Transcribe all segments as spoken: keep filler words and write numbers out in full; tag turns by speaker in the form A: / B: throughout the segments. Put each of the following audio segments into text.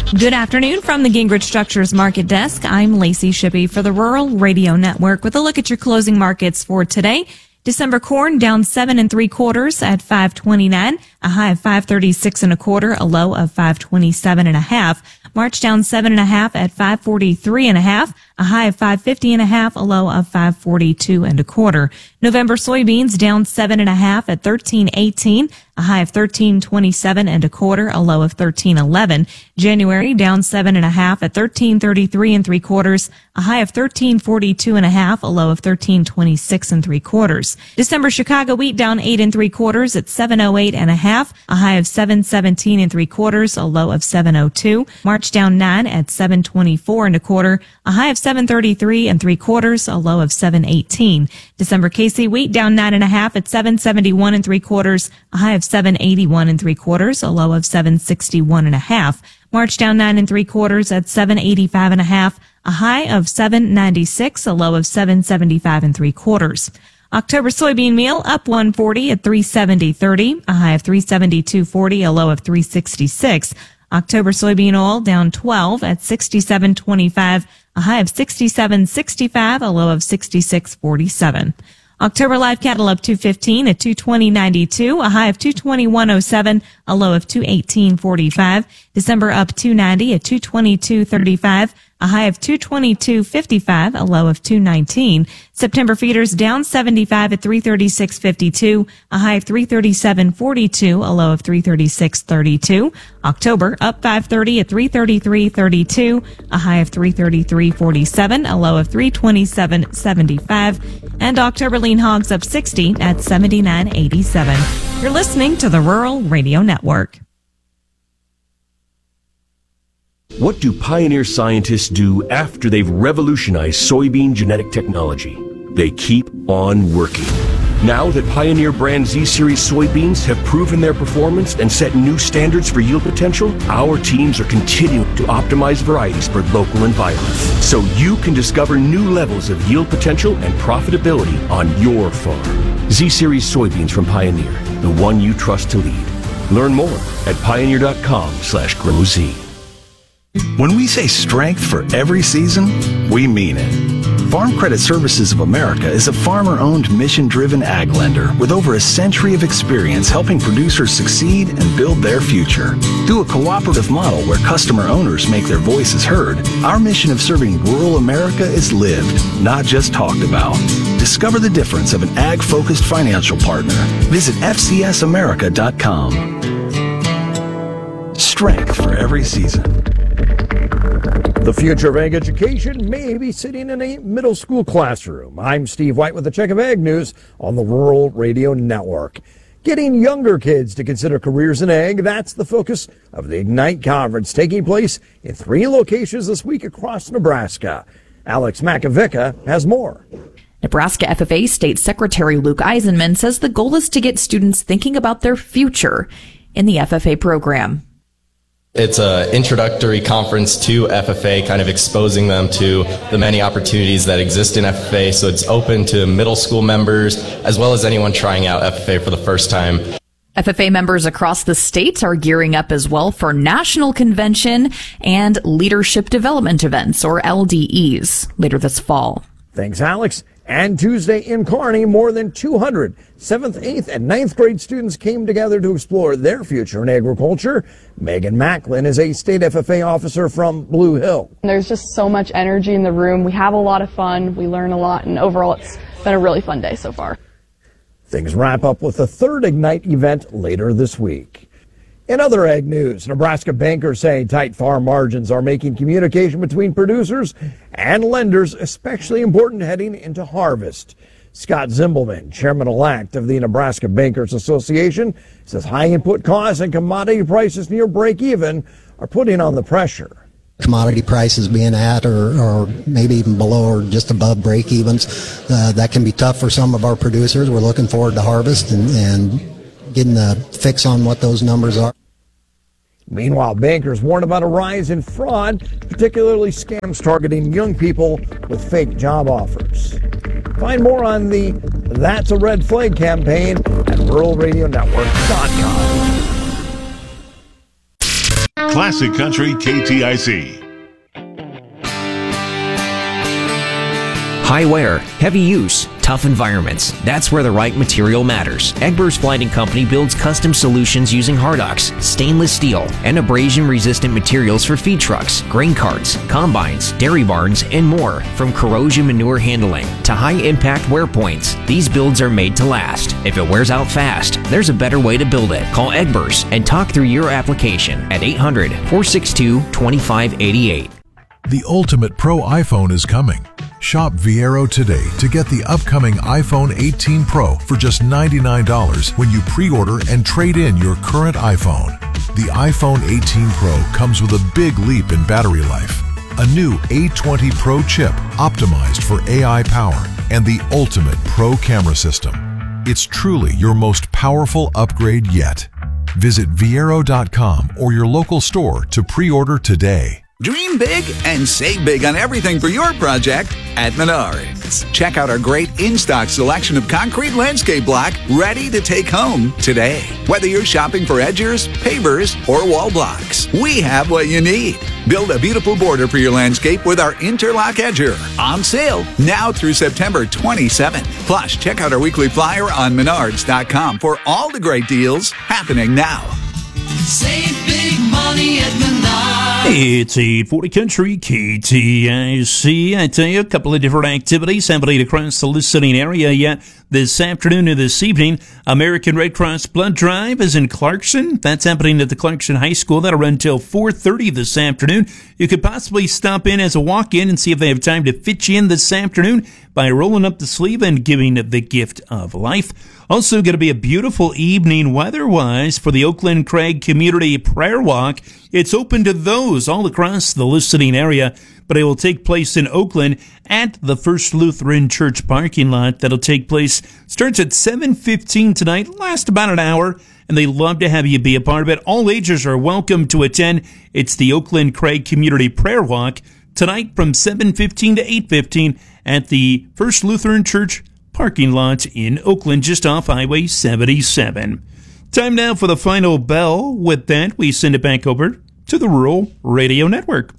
A: Good afternoon from the Gingrich Structures Market Desk. I'm Lacey Shippey for the Rural Radio Network with a look at your closing markets for today. December corn down seven and three quarters at five twenty-nine, a high of five thirty-six and a quarter, a low of five twenty-seven and a half. March down seven and a half at five forty-three and a half, a high of five fifty and a half, a low of five forty-two and a quarter. November soybeans down seven and a half at thirteen eighteen, a high of thirteen twenty-seven and a quarter, a low of thirteen eleven. January down seven and a half at thirteen thirty-three and three quarters, a high of thirteen forty-two and a half, a low of thirteen twenty-six and three quarters. December Chicago wheat down eight and three quarters at seven oh eight and a half, a high of seven seventeen and three quarters, a low of seven oh two. March down nine at seven twenty-four and a quarter, a high of seven thirty-three and three quarters, a low of seven eighteen. December K C wheat down nine and a half at seven seventy-one and three quarters, a high of seven eighty-one and three quarters, a low of seven sixty-one and a half. March down nine and three quarters at seven eighty-five and a half, a high of seven ninety-six, a low of seven seventy-five and three quarters. October soybean meal up one forty at three seventy thirty, a high of three seventy-two forty, a low of three sixty-six. October soybean oil down twelve at sixty-seven twenty-five, a high of sixty-seven sixty-five, a low of sixty-six forty-seven. October live cattle up two fifteen at two twenty ninety-two, a high of two twenty-one oh seven, a low of two eighteen forty-five. December up two ninety at two twenty-two thirty-five, a high of two twenty-two fifty-five, a low of two nineteen. September feeders down seventy-five at three thirty-six fifty-two, a high of three thirty-seven forty-two, a low of three thirty-six thirty-two. October up five thirty at three thirty-three thirty-two, a high of three thirty-three forty-seven, a low of three twenty-seven seventy-five. And October lean hogs up sixty at seventy-nine eighty-seven. You're listening to the Rural Radio Network.
B: What do Pioneer scientists do after they've revolutionized soybean genetic technology? They keep on working. Now that Pioneer brand Z-Series soybeans have proven their performance and set new standards for yield potential, our teams are continuing to optimize varieties for local environments, so you can discover new levels of yield potential and profitability on your farm. Z-Series soybeans from Pioneer, the one you trust to lead. Learn more at pioneer.com slash grow Z.
C: When we say strength for every season, we mean it. Farm Credit Services of America is a farmer-owned, mission-driven ag lender with over a century of experience helping producers succeed and build their future. Through a cooperative model where customer owners make their voices heard, our mission of serving rural America is lived, not just talked about. Discover the difference of an ag-focused financial partner. Visit f c s america dot com. Strength for every season.
D: The future of ag education may be sitting in a middle school classroom. I'm Steve White with the Check of Ag News on the Rural Radio Network. Getting younger kids to consider careers in ag, that's the focus of the Ignite Conference taking place in three locations this week across Nebraska. Alex Makovica has more.
E: Nebraska F F A State Secretary Luke Eisenman says the goal is to get students thinking about their future in the F F A program.
F: It's an introductory conference to F F A, kind of exposing them to the many opportunities that exist in F F A. So it's open to middle school members as well as anyone trying out F F A for the first time.
E: F F A members across the state are gearing up as well for national convention and leadership development events, or L D Es, later this fall.
D: Thanks, Alex. And Tuesday in Kearney, more than two hundred seventh, eighth, and ninth grade students came together to explore their future in agriculture. Megan Macklin is a state F F A officer from Blue Hill.
G: There's just so much energy in the room. We have a lot of fun. We learn a lot, and overall it's been a really fun day so far.
D: Things wrap up with the third Ignite event later this week. In other ag news, Nebraska bankers say tight farm margins are making communication between producers and lenders especially important heading into harvest. Scott Zimbelman, chairman-elect of the Nebraska Bankers Association, says high input costs and commodity prices near break-even are putting on the pressure.
H: Commodity prices being at or, or maybe even below or just above break-evens, uh, that can be tough for some of our producers. We're looking forward to harvest and, and getting a fix on what those numbers are.
D: Meanwhile, bankers warn about a rise in fraud, particularly scams targeting young people with fake job offers. Find more on the That's a Red Flag campaign at rural radio network dot com.
I: Classic Country K T I C.
J: High wear, heavy use, tough environments. That's where the right material matters. Egbers Lighting Company builds custom solutions using Hardox, stainless steel, and abrasion-resistant materials for feed trucks, grain carts, combines, dairy barns, and more. From corrosion manure handling to high-impact wear points, these builds are made to last. If it wears out fast, there's a better way to build it. Call Egbers and talk through your application at eight hundred, four six two, two five eight eight.
K: The ultimate pro iPhone is coming. Shop Viero today to get the upcoming iPhone eighteen Pro for just ninety-nine dollars when you pre-order and trade in your current iPhone. The iPhone eighteen Pro comes with a big leap in battery life, a new A twenty Pro chip optimized for A I power, and the ultimate pro camera system. It's truly your most powerful upgrade yet. Visit Viero dot com or your local store to pre-order today.
L: Dream big and save big on everything for your project at Menards. Check out our great in-stock selection of concrete landscape block ready to take home today. Whether you're shopping for edgers, pavers, or wall blocks, we have what you need. Build a beautiful border for your landscape with our Interlock Edger. On sale now through September twenty-seventh. Plus, check out our weekly flyer on Menards dot com for all the great deals happening now.
M: Save big money at Menards.
N: It's eight forty Country K T I C. I tell you, a couple of different activities happening across the listening area yet this afternoon and this evening. American Red Cross Blood Drive is in Clarkson. That's happening at the Clarkson High School. That'll run till four thirty this afternoon. You could possibly stop in as a walk-in and see if they have time to fit you in this afternoon by rolling up the sleeve and giving the gift of life. Also going to be a beautiful evening weather-wise for the Oakland Craig Community Prayer Walk. It's open to those all across the listening area, but it will take place in Oakland at the First Lutheran Church parking lot. That'll take place, starts at seven fifteen tonight, lasts about an hour, and they love to have you be a part of it. All ages are welcome to attend. It's the Oakland Craig Community Prayer Walk tonight from seven fifteen to eight fifteen at the First Lutheran Church parking lot in Oakland, just off Highway seventy-seven. Time now for the final bell. With that, we send it back over to the Rural Radio Network.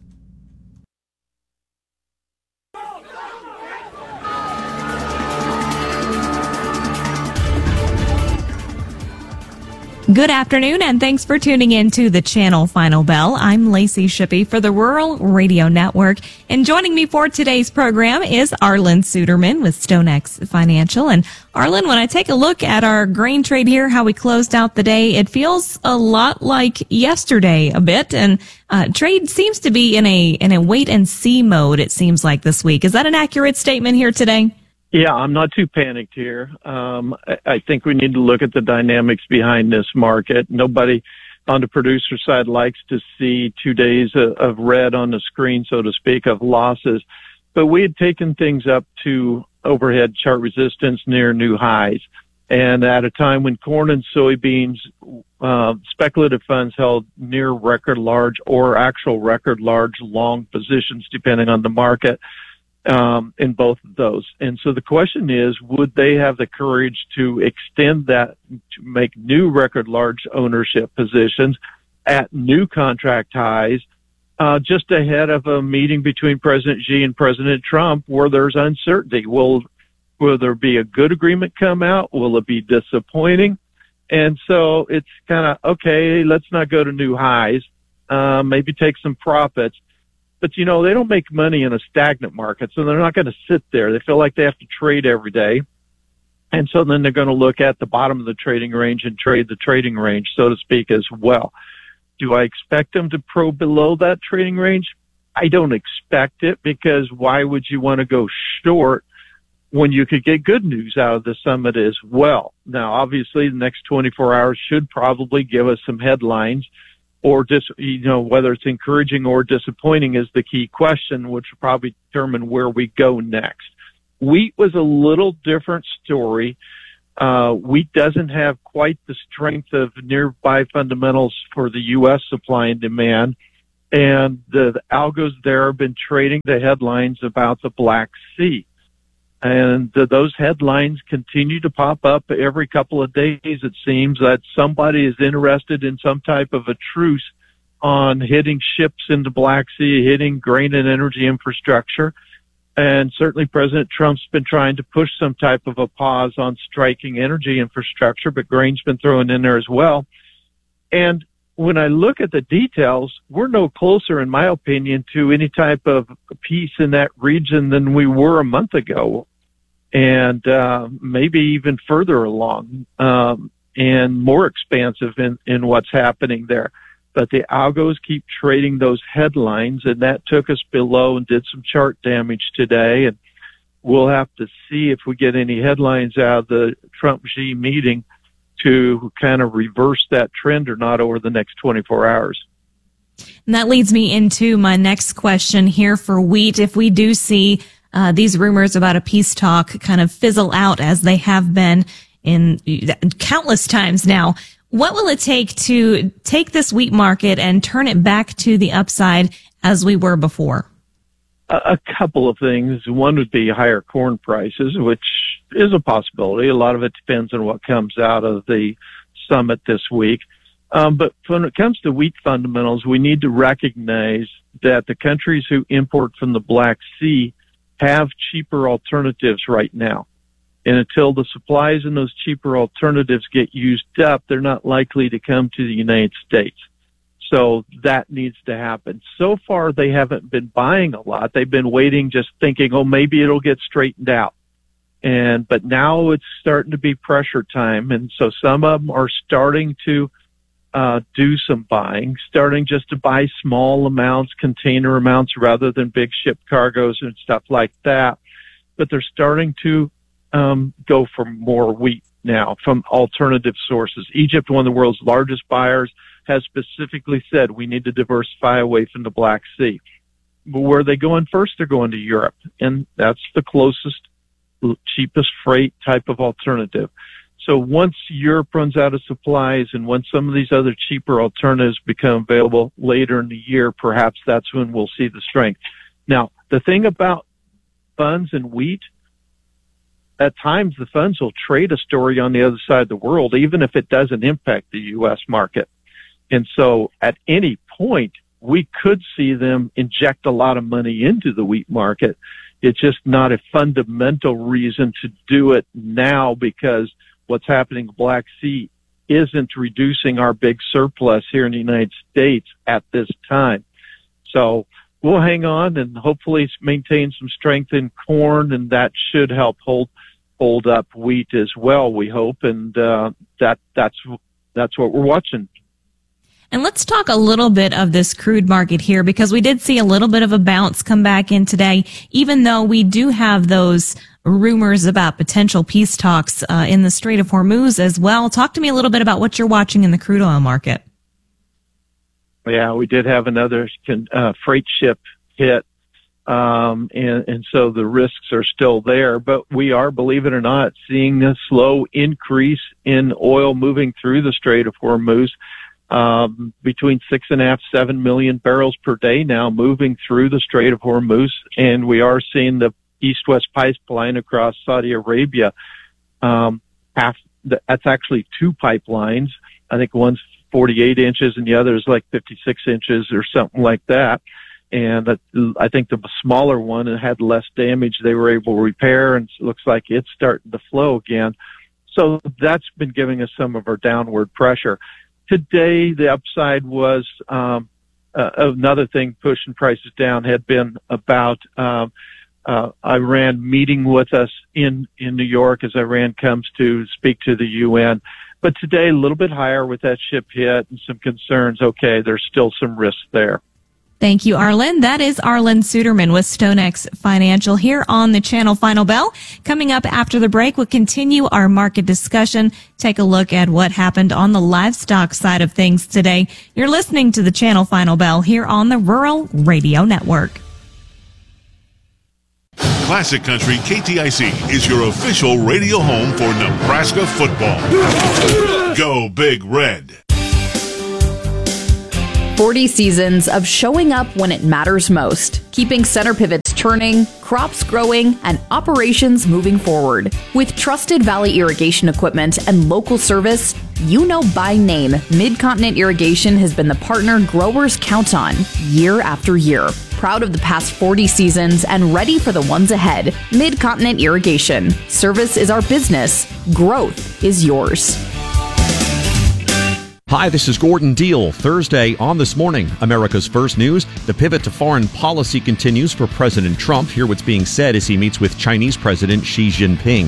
A: Good afternoon, and thanks for tuning in to the Channel Final Bell. I'm Lacey Shippey for the Rural Radio Network, and joining me for today's program is Arlen Suderman with StoneX Financial. And Arlen, when I take a look at our grain trade here, how we closed out the day, it feels a lot like yesterday a bit, and uh, trade seems to be in a in a wait and see mode. It seems like this week. Is that an accurate statement here today?
O: Yeah, I'm not too panicked here. Um, I, I think we need to look at the dynamics behind this market. Nobody on the producer side likes to see two days of, of red on the screen, so to speak, of losses. But we had taken things up to overhead chart resistance near new highs. And at a time when corn and soybeans, uh, speculative funds held near record large or actual record large long positions, depending on the market. Um, in both of those. And so the question is, would they have the courage to extend that to make new record large ownership positions at new contract highs, uh, just ahead of a meeting between President Xi and President Trump where there's uncertainty? Will, will there be a good agreement come out? Will it be disappointing? And so it's kind of, okay, let's not go to new highs, uh, maybe take some profits. But, you know, they don't make money in a stagnant market, so they're not going to sit there. They feel like they have to trade every day. And so then they're going to look at the bottom of the trading range and trade the trading range, so to speak, as well. Do I expect them to probe below that trading range? I don't expect it, because why would you want to go short when you could get good news out of the summit as well? Now, obviously, the next twenty-four hours should probably give us some headlines. Or dis, you know, whether it's encouraging or disappointing is the key question, which will probably determine where we go next. Wheat was a little different story. Uh, wheat doesn't have quite the strength of nearby fundamentals for the U S supply and demand. And the, the algos there have been trading the headlines about the Black Sea. And uh, those headlines continue to pop up every couple of days. It seems that somebody is interested in some type of a truce on hitting ships in the Black Sea, hitting grain and energy infrastructure. And certainly President Trump's been trying to push some type of a pause on striking energy infrastructure, but grain's been thrown in there as well. And when I look at the details, we're no closer, in my opinion, to any type of peace in that region than we were a month ago, and uh, maybe even further along, um, and more expansive in, in what's happening there. But the algos keep trading those headlines, and that took us below and did some chart damage today. And we'll have to see if we get any headlines out of the Trump-Xi meeting to kind of reverse that trend or not over the next twenty-four hours.
A: And that leads me into my next question here for wheat. If we do see uh, these rumors about a peace talk kind of fizzle out as they have been in countless times now, what will it take to take this wheat market and turn it back to the upside as we were before?
O: A couple of things. One would be higher corn prices, which is a possibility. A lot of it depends on what comes out of the summit this week. Um, but when it comes to wheat fundamentals, we need to recognize that the countries who import from the Black Sea have cheaper alternatives right now. And until the supplies in those cheaper alternatives get used up, they're not likely to come to the United States. So that needs to happen. So far, they haven't been buying a lot. They've been waiting, just thinking, oh, maybe it'll get straightened out. And, but now it's starting to be pressure time. And so some of them are starting to, uh, do some buying, starting just to buy small amounts, container amounts, rather than big ship cargoes and stuff like that. But they're starting to, um, go for more wheat now from alternative sources. Egypt, one of the world's largest buyers, has specifically said we need to diversify away from the Black Sea. But where are they going first? They're going to Europe, and that's the closest, cheapest freight type of alternative. So once Europe runs out of supplies and when some of these other cheaper alternatives become available later in the year, perhaps that's when we'll see the strength. Now, the thing about funds and wheat, at times the funds will trade a story on the other side of the world, even if it doesn't impact the U S market. And so at any point, we could see them inject a lot of money into the wheat market. It's just not a fundamental reason to do it now, because what's happening in the Black Sea isn't reducing our big surplus here in the United States at this time. So we'll hang on and hopefully maintain some strength in corn, and that should help hold hold up wheat as well, we hope. And uh, that that's that's what we're watching.
A: And let's talk a little bit of this crude market here, because we did see a little bit of a bounce come back in today, even though we do have those rumors about potential peace talks uh, in the Strait of Hormuz as well. Talk to me a little bit about what you're watching in the crude oil market.
O: Yeah, we did have another uh, freight ship hit, um, and, and so the risks are still there. But we are, believe it or not, seeing a slow increase in oil moving through the Strait of Hormuz. Um, between six and a half, seven million barrels per day now moving through the Strait of Hormuz. And we are seeing the east-west pipeline across Saudi Arabia. Um, half, that's actually two pipelines. I think one's forty-eight inches and the other is like fifty-six inches or something like that. And I think the smaller one had less damage they were able to repair, and it looks like it's starting to flow again. So that's been giving us some of our downward pressure. Today, the upside was um, uh, another thing pushing prices down had been about um, uh, Iran meeting with us in, in New York as Iran comes to speak to the U N. But today, a little bit higher with that ship hit and some concerns. Okay, there's still some risks there.
A: Thank you, Arlen. That is Arlen Suderman with StoneX Financial here on the Channel Final Bell. Coming up after the break, we'll continue our market discussion, take a look at what happened on the livestock side of things today. You're listening to the Channel Final Bell here on the Rural Radio Network.
I: Classic Country K T I C is your official radio home for Nebraska football. Go Big Red.
E: forty seasons of showing up when it matters most, keeping center pivots turning, crops growing, and operations moving forward. With trusted Valley irrigation equipment and local service, you know by name, Mid-Continent Irrigation has been the partner growers count on year after year. Proud of the past forty seasons and ready for the ones ahead. Mid-Continent Irrigation. Service is our business. Growth is yours.
P: Hi, this is Gordon Deal. Thursday on This Morning, America's First News. The pivot to foreign policy continues for President Trump. Hear what's being said as he meets with Chinese President Xi Jinping.